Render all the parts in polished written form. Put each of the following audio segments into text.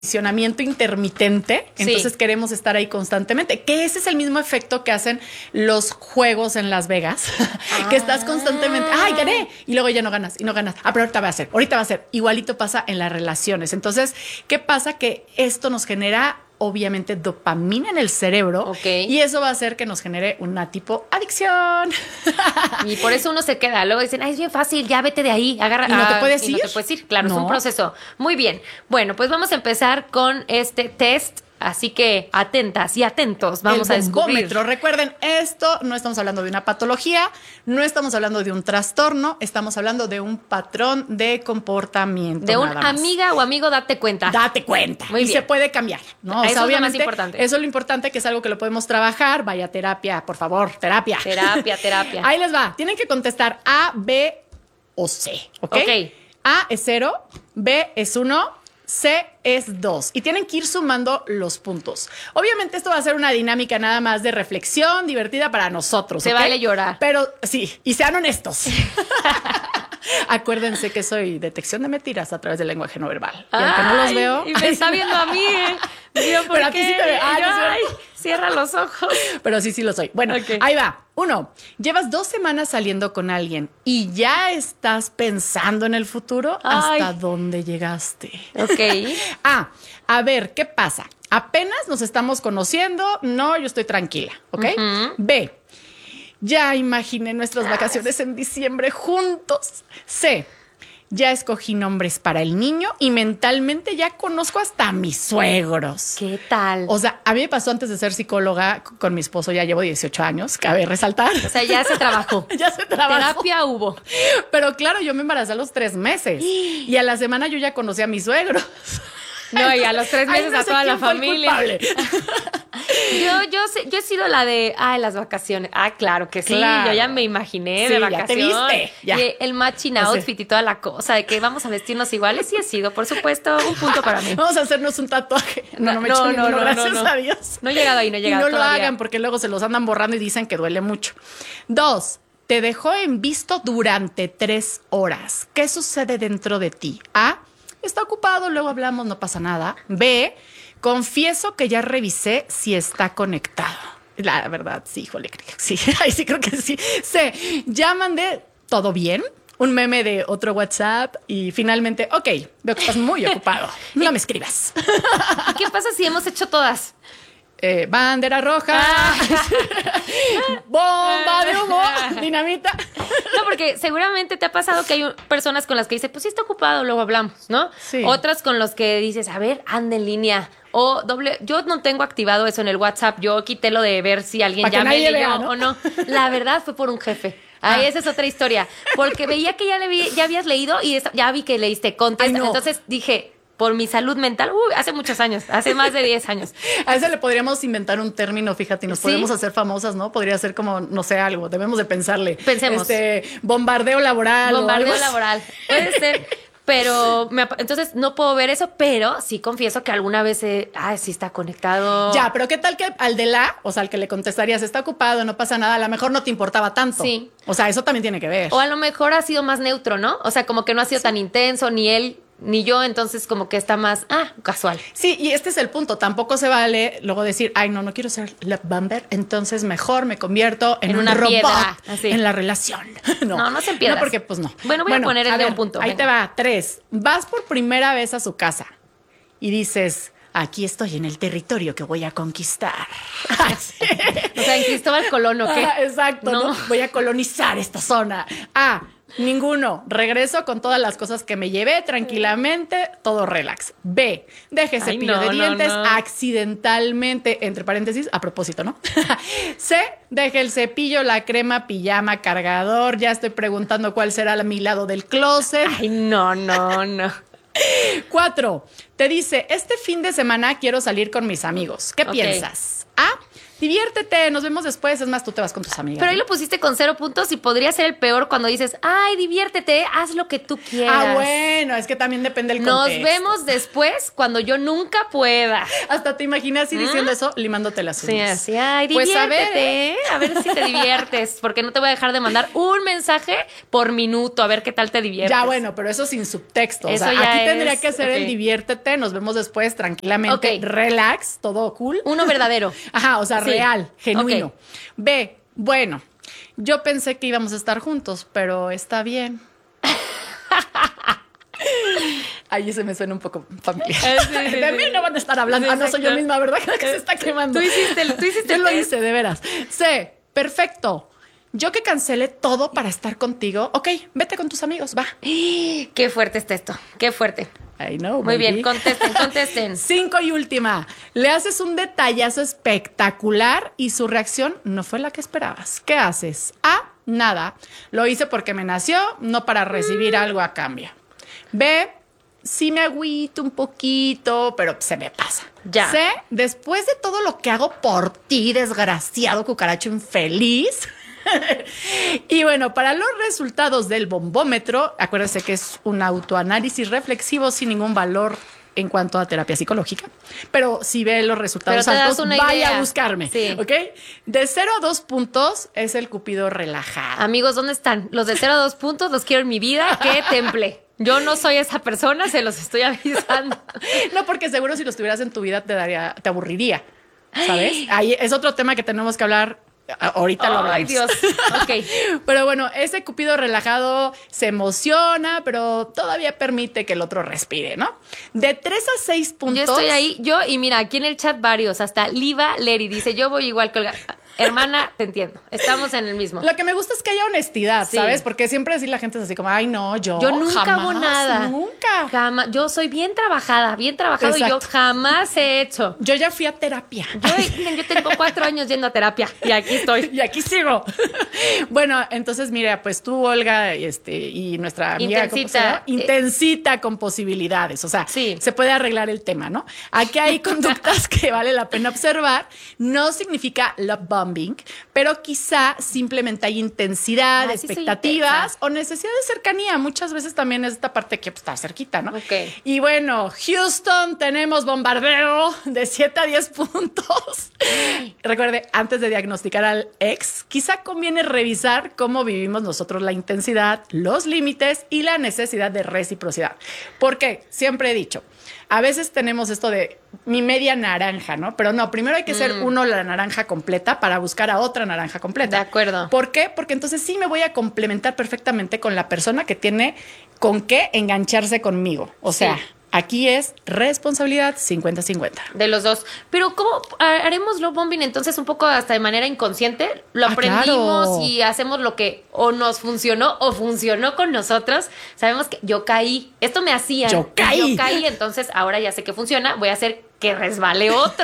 condicionamiento intermitente, entonces queremos estar ahí constantemente, que ese es el mismo efecto que hacen los juegos en Las Vegas, que estás constantemente, ¡ay, gané! Y luego ya no ganas, y no ganas. Pero ahorita va a ser. Igualito pasa en las relaciones. Entonces, ¿qué pasa? Que esto nos genera obviamente dopamina en el cerebro y eso va a hacer que nos genere una tipo adicción. Y por eso uno se queda. Luego dicen, ay, es bien fácil, ya vete de ahí, agarra. Y no te puedes ir. No te puedes ir, claro, es un proceso. Muy bien. Bueno, pues vamos a empezar con este test. Así que atentas y atentos, vamos a descubrir. Recuerden, esto no estamos hablando de una patología, no estamos hablando de un trastorno, estamos hablando de un patrón de comportamiento. De un amiga o amigo, date cuenta. Date cuenta. Muy bien. Se puede cambiar, ¿no? Eso es lo más importante. Eso es lo importante, que es algo que lo podemos trabajar. Vaya terapia, por favor, terapia. Terapia. Ahí les va. Tienen que contestar A, B o C, ¿ok? A es 0, B es 1, C es 2 y tienen que ir sumando los puntos. Obviamente esto va a ser una dinámica nada más de reflexión divertida para nosotros. Se vale llorar. Pero sí, y sean honestos. Acuérdense que soy detección de mentiras a través del lenguaje no verbal. Y aunque no los veo... Y me está viendo a mí, Digo, ¿por pero a ti sí te veo. Cierra los ojos. Pero sí lo soy. Bueno, ahí va. 1. Llevas 2 semanas saliendo con alguien y ya estás pensando en el futuro. ¿Hasta dónde llegaste? A ver, ¿qué pasa? Apenas nos estamos conociendo. No, yo estoy tranquila, ¿ok? B. Ya imaginé nuestras vacaciones en diciembre juntos. C. Ya escogí nombres para el niño y mentalmente ya conozco hasta a mis suegros. ¿Qué tal? O sea, a mí me pasó antes de ser psicóloga con mi esposo, ya llevo 18 años, cabe resaltar. O sea, ya se trabajó. Ya se trabajó. Terapia hubo. Pero claro, yo me embaracé a los 3 meses y a la semana yo ya conocí a mis suegros. No, y a los 3 meses a toda la familia. Yo he sido la de, las vacaciones. Claro que sí. Claro. Yo ya me imaginé de vacaciones. Ya te viste. Ya. Y el matching outfit y toda la cosa de que vamos a vestirnos iguales. Sí he sido, por supuesto, un punto para mí. Vamos a hacernos un tatuaje. No me he hecho ninguno, gracias a Dios. No he llegado ahí, y no lo hagan porque luego se los andan borrando y dicen que duele mucho. 2. Te dejó en visto durante 3 horas. ¿Qué sucede dentro de ti? A. Está ocupado, luego hablamos, no pasa nada. B. Confieso que ya revisé si está conectado. La verdad, sí, híjole, sí. Ay, sí, creo que sí. C. Ya mandé todo bien. Un meme de otro WhatsApp y finalmente, veo que estás muy ocupado. No me escribas. ¿Y qué pasa si hemos hecho todas? Bandera roja, bomba de humo, dinamita. No, porque seguramente te ha pasado que hay personas con las que dices, pues sí está ocupado, luego hablamos, ¿no? Sí. Otras con los que dices, a ver, anda en línea. O yo no tengo activado eso en el WhatsApp, yo quité lo de ver si alguien ya me leyó o no. La verdad fue por un jefe. Esa es otra historia. Porque veía que ya habías leído y ya vi que leíste contesta. Entonces dije, por mi salud mental, hace muchos años, hace más de 10 años. A ese le podríamos inventar un término, fíjate, y nos podemos hacer famosas, ¿no? Podría ser como, no sé, algo, debemos de pensarle. Pensemos. Bombardeo laboral. Bombardeo laboral, puede ser. Pero entonces no puedo ver eso, pero sí confieso que alguna vez sí está conectado. Ya, pero ¿qué tal que al al que le contestarías, está ocupado, no pasa nada, a lo mejor no te importaba tanto? Sí. O sea, eso también tiene que ver. O a lo mejor ha sido más neutro, ¿no? O sea, como que no ha sido tan intenso, ni él ni yo, entonces como que está más casual. Sí, y este es el punto. Tampoco se vale luego decir, no quiero ser love bomber, entonces mejor me convierto en un robot piedra, así. En la relación. No se piedras. No, porque pues no. Bueno, voy a poner el de un punto. Ahí te va. 3. Vas por primera vez a su casa y dices, aquí estoy en el territorio que voy a conquistar. O sea, en Cristóbal Colón, ¿o qué? Exacto, ¿no? Voy a colonizar esta zona. Ninguno. Regreso con todas las cosas que me llevé tranquilamente, todo relax. B. Deje cepillo de dientes accidentalmente, entre paréntesis, a propósito, ¿no? C. Deje el cepillo, la crema, pijama, cargador. Ya estoy preguntando cuál será mi lado del closet. No. 4. Te dice, este fin de semana quiero salir con mis amigos. ¿Qué piensas? A. diviértete, nos vemos después. Es más, tú te vas con tus amigas. Pero ahí lo pusiste con 0 puntos y podría ser el peor cuando dices, ay, diviértete, haz lo que tú quieras. Bueno, es que también depende del contexto. Nos vemos después cuando yo nunca pueda. Hasta te imaginas así diciendo eso, limándote las uñas. Sí, así, ay, diviértete, a ver si te diviertes, porque no te voy a dejar de mandar un mensaje por minuto, a ver qué tal te diviertes. Ya, bueno, pero eso sin subtexto. Eso o sea, ya aquí tendría es, que ser el diviértete, nos vemos después tranquilamente, relax, todo cool. Uno verdadero. Ajá, o sea, real, genuino. B, bueno, yo pensé que íbamos a estar juntos, pero está bien. Ahí se me suena un poco familiar. De mí no van a estar hablando. No soy yo misma, ¿verdad? Que se está quemando. Tú hiciste Yo lo hice, de veras. C, perfecto. Yo que cancelé todo para estar contigo. Ok, vete con tus amigos, va. Qué fuerte está esto, qué fuerte. I know, Muy baby. bien, contesten. 5 y última. Le haces un detallazo espectacular y su reacción no fue la que esperabas. ¿Qué haces? A, nada. Lo hice porque me nació, no para recibir algo a cambio. B, sí me agüito un poquito, pero se me pasa. Ya. C, después de todo lo que hago por ti, desgraciado cucaracho infeliz. Y bueno, para los resultados del bombómetro, acuérdense que es un autoanálisis reflexivo sin ningún valor en cuanto a terapia psicológica, pero si ve los resultados altos, vaya a buscarme, sí. ¿Ok? De 0 a 2 puntos es el Cupido relajado. Amigos, ¿dónde están? Los de 0 a 2 puntos los quiero en mi vida, que temple. Yo no soy esa persona, se los estoy avisando. No, porque seguro si los tuvieras en tu vida te aburriría, ¿sabes? Ahí es otro tema que tenemos que hablar. Ahorita lo hablamos. Ay, Dios. Ok. Pero bueno, ese Cupido relajado se emociona, pero todavía permite que el otro respire, ¿no? De 3 a 6 puntos. Yo estoy ahí, y mira, aquí en el chat varios, hasta Liva Leri dice, yo voy igual que Olga. Hermana, te entiendo. Estamos en el mismo. Lo que me gusta es que haya honestidad, sí. ¿Sabes? Porque siempre así la gente es así como, ay, no, yo nunca jamás, hago nada. Nunca. Jamás. Yo soy bien trabajado Exacto. Y yo jamás he hecho. Yo ya fui a terapia. Yo tengo 4 años yendo a terapia y aquí estoy. Y aquí sigo. Bueno, entonces, mira, pues tú, Olga, y nuestra amiga Intensita con posibilidades. O sea, sí. Se puede arreglar el tema, ¿no? Aquí hay conductas que vale la pena observar. No significa love bombing, pero quizá simplemente hay intensidad, expectativas o necesidad de cercanía. Muchas veces también es esta parte que está cerquita, ¿no? Okay. Y bueno, Houston, tenemos bombardeo de 7 a 10 puntos. Recuerde, antes de diagnosticar al ex, quizá conviene revisar cómo vivimos nosotros la intensidad, los límites y la necesidad de reciprocidad. Porque siempre he dicho, a veces tenemos esto de mi media naranja, ¿no? Pero no, primero hay que ser uno la naranja completa para buscar a otra naranja completa. De acuerdo. ¿Por qué? Porque entonces sí me voy a complementar perfectamente con la persona que tiene con qué engancharse conmigo. O sea, aquí es responsabilidad 50-50. De los dos. Pero ¿cómo haremos love bombing entonces un poco hasta de manera inconsciente? Lo aprendimos y hacemos lo que o nos funcionó o funcionó con nosotros. Sabemos que yo caí. Esto me hacía. Yo caí, entonces ahora ya sé que funciona. Voy a hacer que resbale otro.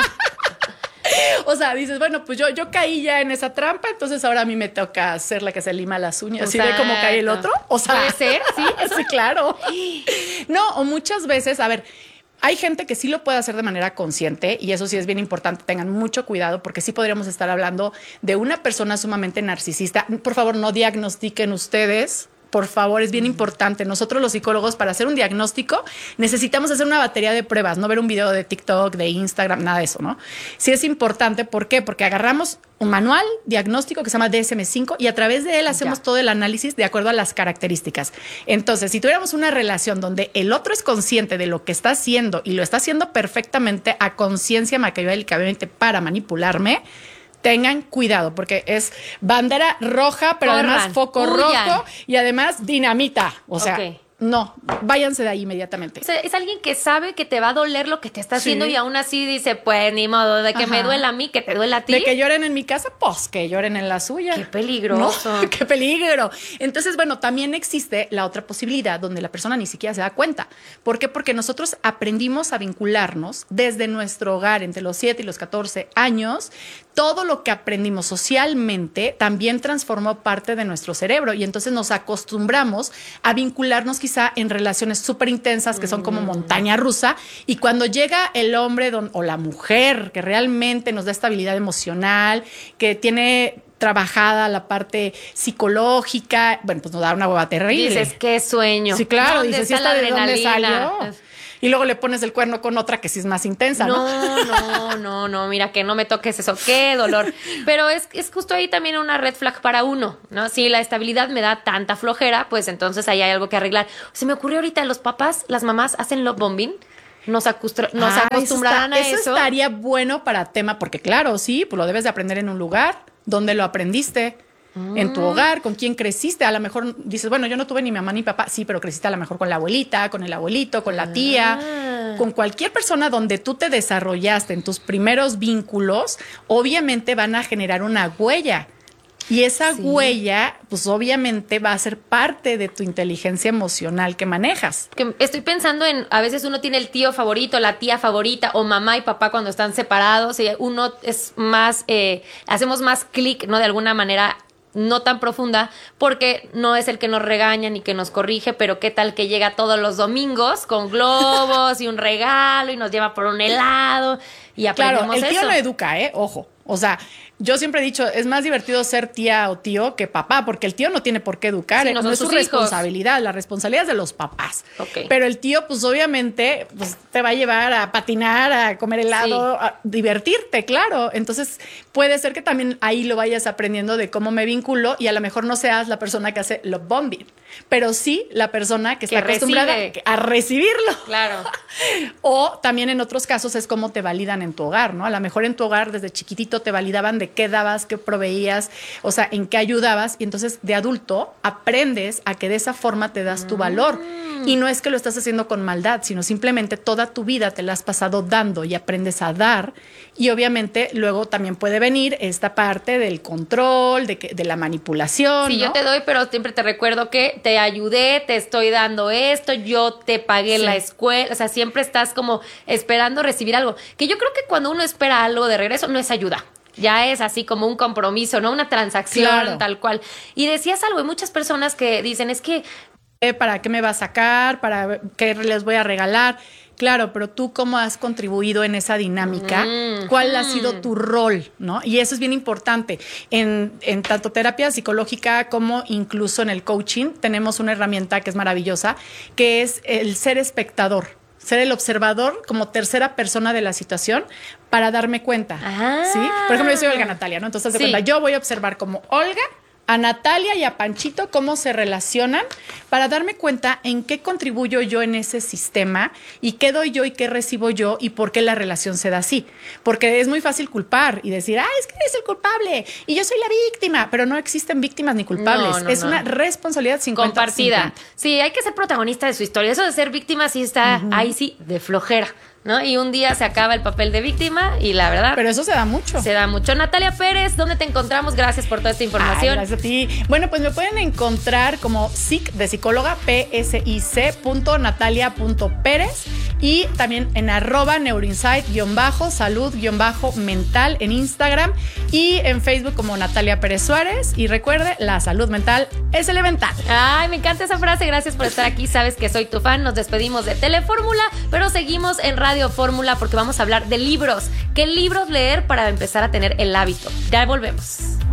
O sea, dices, bueno, pues yo caí ya en esa trampa, entonces ahora a mí me toca ser la que se lima las uñas. ¿Así de cómo cae el otro? O sea, puede ser, sí. Sí, claro. No, o muchas veces, a ver, hay gente que sí lo puede hacer de manera consciente y eso sí es bien importante. Tengan mucho cuidado porque sí podríamos estar hablando de una persona sumamente narcisista. Por favor, no diagnostiquen ustedes. Por favor, es bien importante. Nosotros los psicólogos, para hacer un diagnóstico, necesitamos hacer una batería de pruebas, no ver un video de TikTok, de Instagram, nada de eso, ¿no? Sí es importante. ¿Por qué? Porque agarramos un manual diagnóstico que se llama DSM-5 y a través de él hacemos todo el análisis de acuerdo a las características. Entonces, si tuviéramos una relación donde el otro es consciente de lo que está haciendo y lo está haciendo perfectamente a conciencia maquiavélicamente para manipularme, tengan cuidado porque es bandera roja, pero además foco rojo y además dinamita. O sea, no, váyanse de ahí inmediatamente. O sea, es alguien que sabe que te va a doler lo que te está haciendo y aún así dice, pues ni modo, de que me duela a mí, que te duela a ti. De que lloren en mi casa, pues que lloren en la suya. Qué peligroso. ¿No? Qué peligro. Entonces, bueno, también existe la otra posibilidad donde la persona ni siquiera se da cuenta. ¿Por qué? Porque nosotros aprendimos a vincularnos desde nuestro hogar entre los 7 y los 14 años. todo lo que aprendimos socialmente también transformó parte de nuestro cerebro y entonces nos acostumbramos a vincularnos quizá en relaciones súper intensas que son como montaña rusa y cuando llega el hombre o la mujer que realmente nos da estabilidad emocional, que tiene trabajada la parte psicológica, bueno, pues nos da una hueva terrible. Dices, qué sueño. Sí, claro, dices, ¿y esta de dónde salió? Y luego le pones el cuerno con otra que sí es más intensa, No, mira, que no me toques eso, qué dolor. Pero es justo ahí también una red flag para uno, ¿no? Si la estabilidad me da tanta flojera, pues entonces ahí hay algo que arreglar. Se me ocurrió ahorita, los papás, las mamás hacen love bombing. Nos acostumbrarán a eso. Eso estaría bueno para tema, porque claro, sí, pues lo debes de aprender en un lugar donde lo aprendiste. En tu hogar, con quién creciste. A lo mejor dices, bueno, yo no tuve ni mamá ni papá. Sí, pero creciste a lo mejor con la abuelita, con el abuelito, con la tía, con cualquier persona donde tú te desarrollaste en tus primeros vínculos, obviamente van a generar una huella. Y esa huella, pues obviamente va a ser parte de tu inteligencia emocional que manejas. Estoy pensando en, a veces uno tiene el tío favorito, la tía favorita, o mamá y papá cuando están separados, y uno es más, hacemos más clic, ¿no? De alguna manera no tan profunda, porque no es el que nos regaña ni que nos corrige, pero qué tal que llega todos los domingos con globos y un regalo y nos lleva por un helado y aprendemos eso. Claro, el tío no educa, ojo. O sea, yo siempre he dicho, es más divertido ser tía o tío que papá, porque el tío no tiene por qué educar, sí, no es su responsabilidad, la responsabilidad es de los papás. Okay. Pero el tío, pues obviamente, pues, te va a llevar a patinar, a comer helado, a divertirte, claro. Entonces, puede ser que también ahí lo vayas aprendiendo de cómo me vinculo y a lo mejor no seas la persona que hace love bombing, pero sí la persona que está acostumbrada a recibirlo. Claro. O también en otros casos es cómo te validan en tu hogar, ¿no? A lo mejor en tu hogar desde chiquitito te validaban de qué dabas, qué proveías, o sea, en qué ayudabas y entonces de adulto aprendes a que de esa forma te das tu valor y no es que lo estás haciendo con maldad, sino simplemente toda tu vida te la has pasado dando y aprendes a dar y obviamente luego también puede venir esta parte del control, de la manipulación. Sí, ¿no? Yo te doy, pero siempre te recuerdo que te ayudé, te estoy dando esto, yo te pagué la escuela, o sea, siempre estás como esperando recibir algo, que yo creo que cuando uno espera algo de regreso no es ayuda. Ya es así como un compromiso, ¿no? Una transacción, tal cual. Y decías algo, hay muchas personas que dicen, es que ¿para qué me va a sacar? ¿Para qué les voy a regalar? Claro, pero tú cómo has contribuido en esa dinámica, cuál ha sido tu rol, ¿no? Y eso es bien importante. En tanto terapia psicológica como incluso en el coaching tenemos una herramienta que es maravillosa, que es el ser espectador. Ser el observador como tercera persona de la situación para darme cuenta, ¿sí? Por ejemplo, yo soy Olga Natalia, ¿no? Entonces, de cuenta, yo voy a observar como Olga, a Natalia y a Panchito cómo se relacionan para darme cuenta en qué contribuyo yo en ese sistema y qué doy yo y qué recibo yo y por qué la relación se da así. Porque es muy fácil culpar y decir, es que eres el culpable y yo soy la víctima, pero no existen víctimas ni culpables. No, es una responsabilidad 50-50. Compartida. Sí, hay que ser protagonista de su historia. Eso de ser víctima sí está ahí sí de flojera, ¿no? Y un día se acaba el papel de víctima y la verdad... Pero eso se da mucho. Se da mucho. Natalia Pérez, ¿dónde te encontramos? Gracias por toda esta información. Gracias a ti. Bueno, pues me pueden encontrar como psic de psicóloga, psic.natalia.pérez y también en @neuroinsight_salud_mental en Instagram y en Facebook como Natalia Pérez Suárez. Y recuerde, la salud mental es elemental. Ay, me encanta esa frase. Gracias por estar aquí. Sabes que soy tu fan. Nos despedimos de Telefórmula, pero seguimos en Radio Fórmula porque vamos a hablar de libros. ¿Qué libros leer para empezar a tener el hábito? Ya volvemos.